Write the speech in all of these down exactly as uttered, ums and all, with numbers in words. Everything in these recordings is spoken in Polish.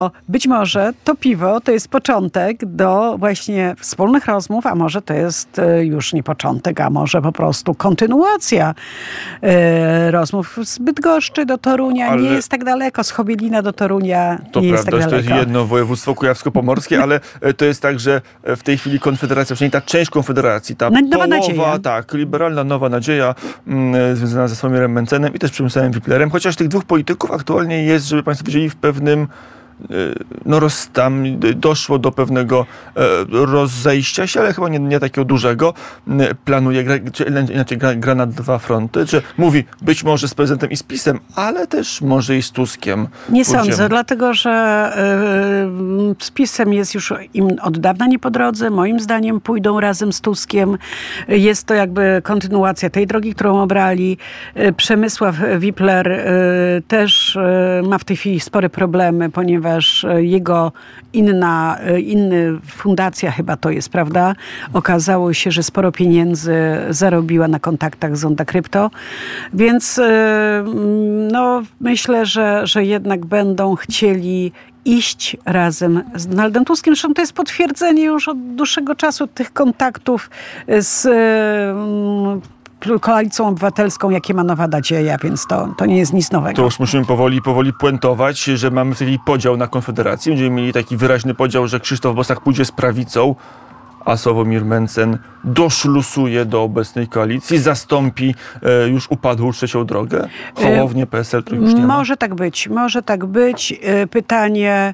być może to piwo to jest początek do właśnie wspólnych rozmów, a może to jest już nie początek, a może po prostu kontynuacja e, rozmów z Bydgoszczy do Torunia. Ale nie jest tak daleko, z Chobielina do Torunia to nie prawda, jest tak daleko. To jest jedno województwo kujawsko-pomorskie, ale to jest tak, że w tej chwili Konfederacja, przynajmniej ta część Konfederacji, ta Nowa połowa, nadzieja. tak, liberalna Nowa Nadzieja mm, związana ze Sławomirem Mencenem i też Przemysławem Wiplerem, chociaż tych dwóch polityków aktualnie jest, żeby państwo wiedzieli, w pewnym no rozstam, doszło do pewnego e, rozejścia się, ale chyba nie, nie takiego dużego. Planuje, gra, czy inaczej gra, gra na dwa fronty, czy mówi być może z prezydentem i z PiS-em, ale też może i z Tuskiem. Nie Pójdziemy. sądzę, dlatego że y, z PiS-em jest już im od dawna nie po drodze. Moim zdaniem pójdą razem z Tuskiem. Jest to jakby kontynuacja tej drogi, którą obrali. Przemysław Wipler y, też y, ma w tej chwili spore problemy, ponieważ jego inna, inny fundacja chyba to jest, prawda? Okazało się, że sporo pieniędzy zarobiła na kontaktach z Zonda Krypto. Więc no, myślę, że, że jednak będą chcieli iść razem z Donaldem Tuskiem. Zresztą to jest potwierdzenie już od dłuższego czasu tych kontaktów z Koalicją Obywatelską, jakie ma Nowa Nadzieja, więc to, to nie jest nic nowego. To już musimy powoli, powoli puentować, że mamy w tej chwili podział na Konfederację. Będziemy mieli taki wyraźny podział, że Krzysztof Bosak pójdzie z prawicą, a Sławomir Mencen doszlusuje do obecnej koalicji, zastąpi e, już upadłą trzecią drogę? Hołownię, P S L, to już nie ma. Może tak być, może tak być. Pytanie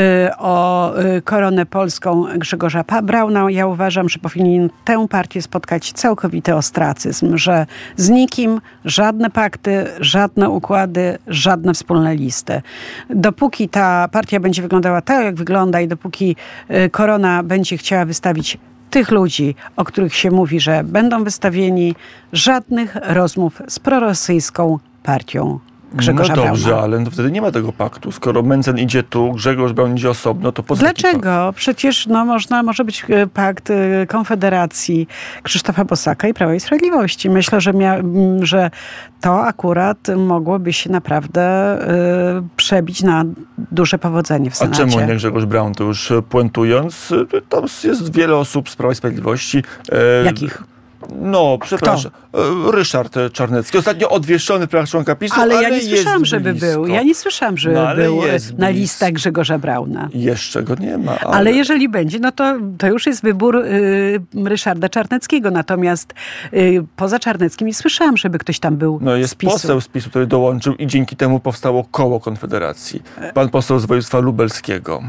o Koronę Polską Grzegorza Brauna. Ja uważam, że powinien tę partię spotkać całkowity ostracyzm, że z nikim żadne pakty, żadne układy, żadne wspólne listy. Dopóki ta partia będzie wyglądała tak, jak wygląda i dopóki Korona będzie chciała wystawić tych ludzi, o których się mówi, że będą wystawieni, żadnych rozmów z prorosyjską partią Grzegorza No dobrze, Brauna. ale no wtedy nie ma tego paktu. Skoro Mencen idzie tu, Grzegorz Braun idzie osobno, to po co Dlaczego? Przecież no, można, może być pakt Konfederacji Krzysztofa Bosaka i Prawa i Sprawiedliwości. Myślę, że, mia, że to akurat mogłoby się naprawdę y, przebić na duże powodzenie w Senacie. A czemu nie Grzegorz Braun? To już puentując, tam jest wiele osób z Prawa i Sprawiedliwości. E, Jakich? No, przepraszam. Kto? Ryszard Czarnecki. Ostatnio odwieszczony w prawach członka PiSu, ale, ale ja nie słyszałam, jest żeby blisko. był. Ja nie słyszałam, żeby no, był na blisko. listach Grzegorza Brauna. Jeszcze go nie ma. Ale, ale jeżeli będzie, no to, to już jest wybór y, Ryszarda Czarneckiego. Natomiast y, poza Czarneckim nie słyszałam, żeby ktoś tam był no jest z PiSu. poseł z PiSu, który dołączył i dzięki temu powstało koło Konfederacji. Pan poseł z województwa lubelskiego.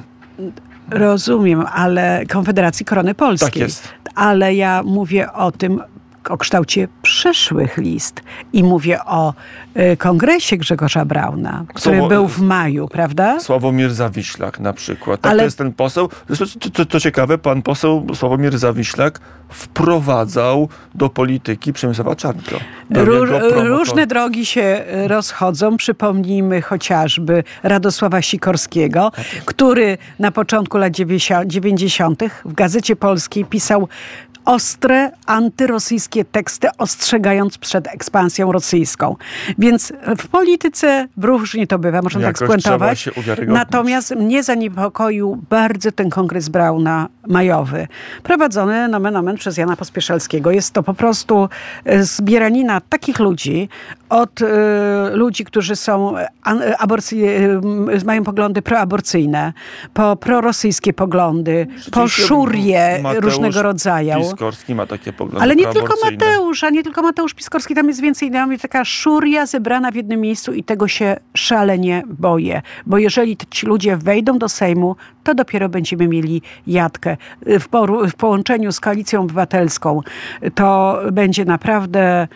Rozumiem, ale Konfederacji Korony Polskiej. Tak jest. Ale ja mówię o tym, o kształcie przyszłych list. I mówię o y, kongresie Grzegorza Brauna, który Sławo, był w maju, prawda? Sławomir Zawiślak na przykład. Tak, Ale... to jest ten poseł. Zresztą, to, to, to ciekawe, pan poseł Sławomir Zawiślak wprowadzał do polityki Przemysława Czarnka. Ró- różne drogi się rozchodzą. Przypomnijmy chociażby Radosława Sikorskiego, który na początku lat dziewięćdziesiątych w Gazecie Polskiej pisał ostre, antyrosyjskie teksty, ostrzegając przed ekspansją rosyjską. Więc w polityce różnie to bywa, można tak spuentować. Natomiast mnie zaniepokoił bardzo ten kongres Brauna majowy, prowadzony nomen omen przez Jana Pospieszalskiego. Jest to po prostu zbieranina takich ludzi, od y, ludzi, którzy są aborcji, y, mają poglądy proaborcyjne, po prorosyjskie poglądy, po szurie różnego rodzaju. Piskorski ma takie poglądy. Ale nie tylko Mateusz, a nie tylko Mateusz Piskorski, tam jest więcej. Tam taka szuria zebrana w jednym miejscu i tego się szalenie boję. Bo jeżeli ci ludzie wejdą do Sejmu, to dopiero będziemy mieli jatkę. W, poru, w połączeniu z Koalicją Obywatelską to będzie naprawdę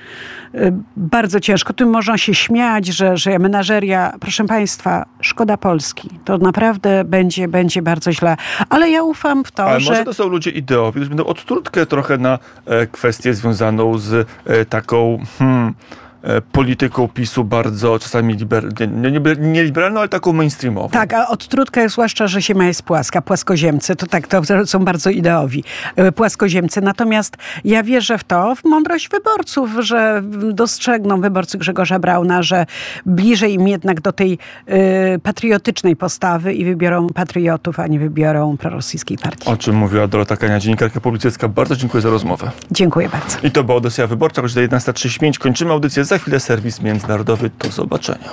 bardzo ciężko. Tym można się śmiać, że, że menażeria, proszę państwa, szkoda Polski. To naprawdę będzie, będzie bardzo źle. Ale ja ufam w to, Ale że... może to są ludzie ideowi, którzy będą odtrutkę trochę na e, kwestię związaną z e, taką... Hmm, polityką PiSu bardzo czasami liber, nie, nie, nie liberalną, ale taką mainstreamową. Tak, a odtrutka jest zwłaszcza, że ziemia jest płaska. Płaskoziemcy, to tak, to są bardzo ideowi. Płaskoziemcy. Natomiast ja wierzę w to, w mądrość wyborców, że dostrzegną wyborcy Grzegorza Brauna, że bliżej im jednak do tej y, patriotycznej postawy i wybiorą patriotów, a nie wybiorą prorosyjskiej partii. O czym mówiła Dorota Kania, dziennikarka publicystka. Bardzo dziękuję za rozmowę. Dziękuję bardzo. I to była Odyseja Wyborcza, godzina jedenasta trzydzieści pięć. Kończymy audycję. Za chwilę serwis międzynarodowy. Do zobaczenia.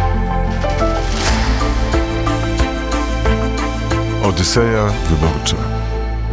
Odyseja Wyborcza.